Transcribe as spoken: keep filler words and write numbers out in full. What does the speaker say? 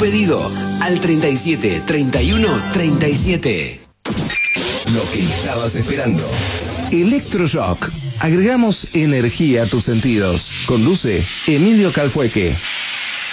pedido al treinta y siete, treinta y uno, treinta y siete. Lo que estabas esperando. Electroshock. Agregamos energía a tus sentidos. Conduce Emilio Calfueque.